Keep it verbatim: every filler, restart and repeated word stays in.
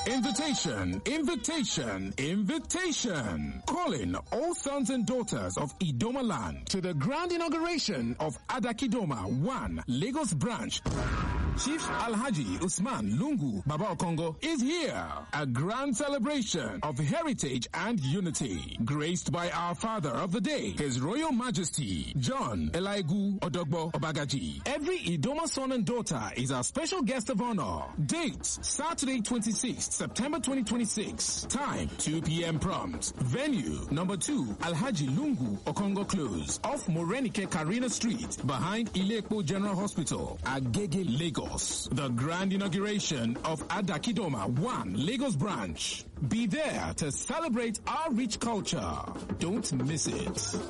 Invitation, invitation, invitation. Calling all sons and daughters of Idoma land to the grand inauguration of Adakidoma one Lagos branch. Chief Alhaji Usman Lungu Baba Okongo is here. A grand celebration of heritage and unity, graced by our father of the day, His Royal Majesty John Elaigu Odogbo Obagaji. Every Idoma son and daughter is our special guest of honor. Date Saturday twenty-sixth September twenty twenty-six. Time two p.m. prompt. Venue number two Alhaji Lungu Okongo Close off Morenike Karina Street behind Ilekpo General Hospital, Agege, Lagos. The grand inauguration of Adakidoma one Lagos branch. Be there to celebrate our rich culture. Don't miss it.